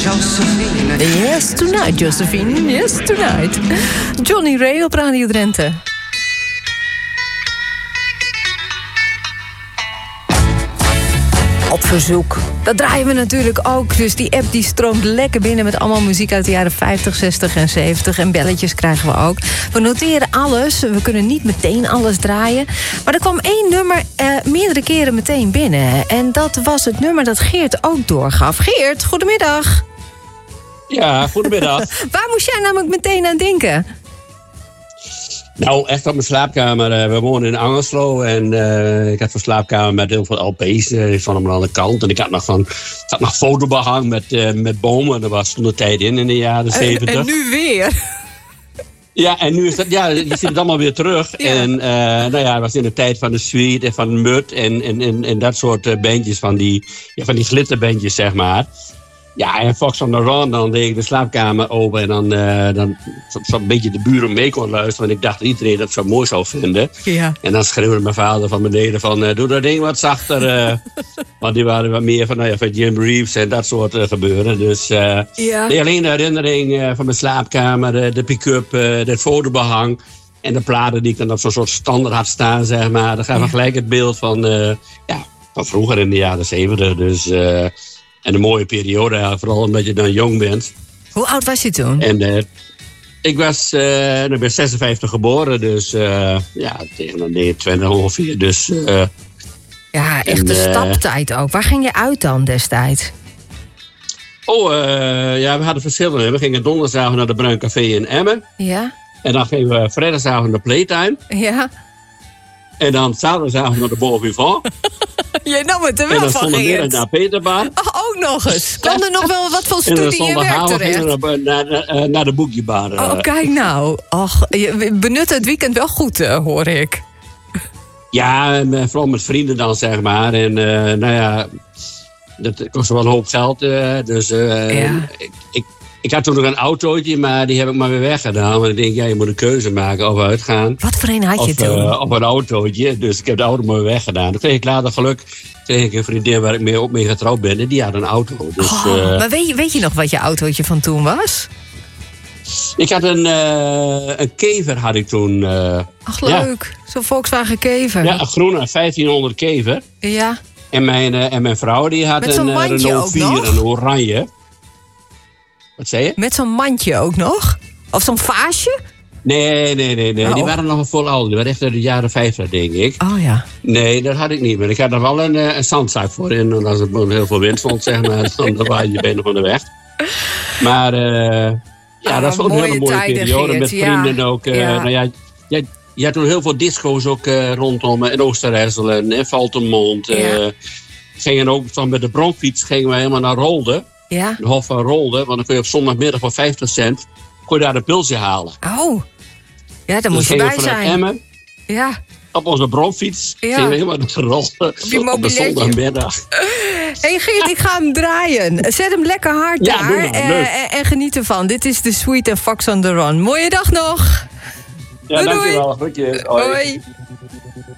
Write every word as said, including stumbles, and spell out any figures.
Josephine. Yes, tonight, Josephine. Yes, tonight. Johnny Ray op Radio Drenthe. Op verzoek. Dat draaien we natuurlijk ook. Dus die app die stroomt lekker binnen met allemaal muziek uit de jaren vijftig, zestig en zeventig. En belletjes krijgen we ook. We noteren alles. We kunnen niet meteen alles draaien. Maar er kwam één nummer eh, meerdere keren meteen binnen. En dat was het nummer dat Geert ook doorgaf. Geert, goedemiddag. Ja, goedemiddag. Waar moest jij namelijk meteen aan denken? Nou, echt op mijn slaapkamer. We wonen in Angerslo en uh, ik had een slaapkamer met heel veel L P's uh, van hem aan de kant. En ik had nog, van, ik had nog fotobehang met, uh, met bomen. Dat was toen de tijd in, in de jaren zeventig. En, en nu weer? Ja, en nu is dat, ja, je ziet het allemaal weer terug. Ja. En uh, nou ja, het was in de tijd van de Sweet en van Mud en, en, en, en dat soort uh, bandjes, van die, ja, van die glitterbandjes, zeg maar. Ja, en Fox on the Run, dan deed ik de slaapkamer open en dan, uh, dan zo'n beetje de buren mee kon luisteren. Want ik dacht dat iedereen dat zo mooi zou vinden. Ja. En dan schreeuwde mijn vader van beneden van, uh, doe dat ding wat zachter. Uh, want die waren wat meer van, nou ja, van Jim Reeves en dat soort uh, gebeuren. Dus uh, ja. Nee, alleen de herinnering uh, van mijn slaapkamer, uh, de pick-up, uh, de fotobehang en de platen die ik dan op zo'n soort standaard had staan, zeg maar. Dan gaan we gelijk het beeld van, uh, ja, van vroeger in de jaren zeventig. Dus... Uh, En een mooie periode, ja, vooral omdat je dan jong bent. Hoe oud was je toen? En uh, ik was uh, ik ben zesenvijftig geboren, dus uh, ja, tegen de negenentwintig ongeveer. Dus, uh, ja, echt de uh, staptijd ook. Waar ging je uit dan destijds? Oh, uh, ja, we hadden verschillende. We gingen donderdag naar de Bruin Café in Emmen. Ja. En dan gingen we vrijdagavond naar de Playtime. Ja. En dan zaterdagavond naar de Bon Vivant. Jij nam het er wel van, Geert. En dan zondagmiddag naar Peterbar. Oh, ook nog eens. Kwam er nog wel wat van studie en werk terecht? En dan zondagavond naar, naar, naar de boekiebar. Oh, kijk nou. Och, je benut het weekend wel goed, uh, hoor ik. Ja, en, vooral met vrienden dan, zeg maar. En uh, nou ja, dat kostte wel een hoop geld. Uh, dus uh, ja. ik, ik, ik had toen nog een autootje, maar die heb ik maar weer weggedaan. Want ik denk, ja, je moet een keuze maken of uitgaan. Wat voor een had je of, toen? Uh, op een autootje. Dus ik heb de auto maar weer weggedaan. Toen kreeg ik later geluk. Kreeg ik een vriendin waar ik mee, ook mee getrouwd ben. En die had een auto. Dus, oh, uh, maar weet je, weet je nog wat je autootje van toen was? Ik had een, uh, een kever had ik toen. Uh, Ach, leuk. Ja. Zo'n Volkswagen kever. Ja, een groene vijftienhonderd kever. Ja. En mijn, uh, en mijn vrouw die had Met een uh, Renault vier, nog? een oranje. Wat zei je? Met zo'n mandje ook nog? Of zo'n vaasje? Nee, nee, nee. nee. Oh. Die waren nog een vol ouder. Die waren echt uit de jaren vijftig, denk ik. Oh ja. Nee, dat had ik niet meer. Ik had er wel een, een zandzak voor in. En als het heel veel wind stond, zeg maar, dan was je benen van de weg. Maar uh, ja, ah, dat was ook een hele mooie tijden, periode. Geert, met vrienden ja. ook. Uh, ja. Nou ja, je, je had toen heel veel disco's ook uh, rondom. In Oosterhessel en Valtemont. Ja. Uh, gingen ook van met de bromfiets gingen we helemaal naar Rolde. Ja. De Hof van Rolde. Want dan kun je op zondagmiddag voor vijftig cent... kon je daar een pilsje halen. Oh. Ja, daar moest je bij zijn. Emmen, ja. Op onze bromfiets. Ja. Gingen we helemaal naar Rolde. Op de zondagmiddag. Hé hey Geert, ik ga hem draaien. Zet hem lekker hard ja, daar. En, en, en geniet ervan. Dit is de Sweet en Fox on the Run. Mooie dag nog. Ja, doei, dankjewel. Doei. Hoi. Hoi.